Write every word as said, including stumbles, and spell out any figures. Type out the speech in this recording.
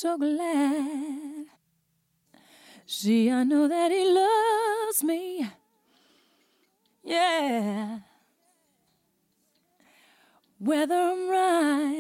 so glad. See, I know that he loves me. Yeah. Whether I'm right